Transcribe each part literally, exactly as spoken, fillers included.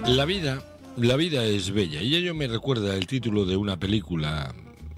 La vida, la vida es bella, y ello me recuerda el título de una película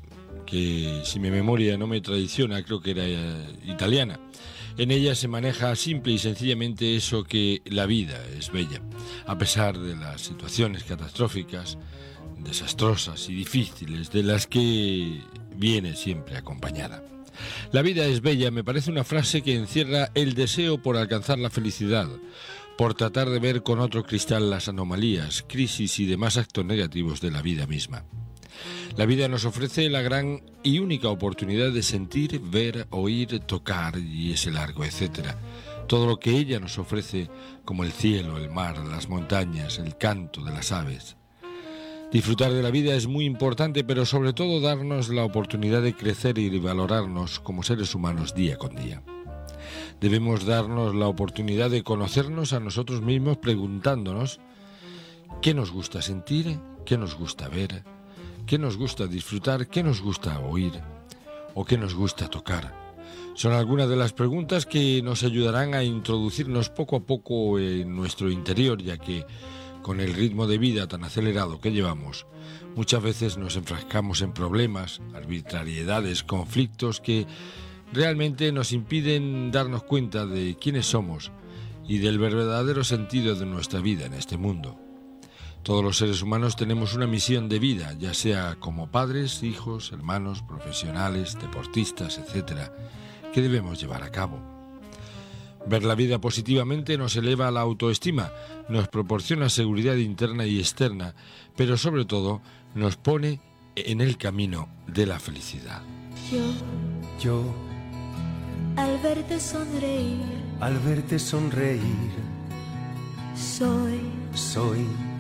que, si mi memoria no me traiciona, creo que era eh, italiana. En ella se maneja simple y sencillamente eso, que la vida es bella, a pesar de las situaciones catastróficas, desastrosas y difíciles de las que viene siempre acompañada. La vida es bella me parece una frase que encierra el deseo por alcanzar la felicidad, por tratar de ver con otro cristal las anomalías, crisis y demás actos negativos de la vida misma. La vida nos ofrece la gran y única oportunidad de sentir, ver, oír, tocar y ese largo etcétera. Todo lo que ella nos ofrece, como el cielo, el mar, las montañas, el canto de las aves. Disfrutar de la vida es muy importante, pero sobre todo darnos la oportunidad de crecer y de valorarnos como seres humanos día con día. Debemos darnos la oportunidad de conocernos a nosotros mismos preguntándonos qué nos gusta sentir, qué nos gusta ver, qué nos gusta disfrutar, qué nos gusta oír o qué nos gusta tocar. Son algunas de las preguntas que nos ayudarán a introducirnos poco a poco en nuestro interior, ya que con el ritmo de vida tan acelerado que llevamos, muchas veces nos enfrascamos en problemas, arbitrariedades, conflictos que realmente nos impiden darnos cuenta de quiénes somos y del verdadero sentido de nuestra vida en este mundo. Todos los seres humanos tenemos una misión de vida, ya sea como padres, hijos, hermanos, profesionales, deportistas, etcétera, que debemos llevar a cabo. Ver la vida positivamente nos eleva la autoestima, nos proporciona seguridad interna y externa, pero sobre todo nos pone en el camino de la felicidad. Yo, Yo, al verte sonreír, al verte sonreír, soy soy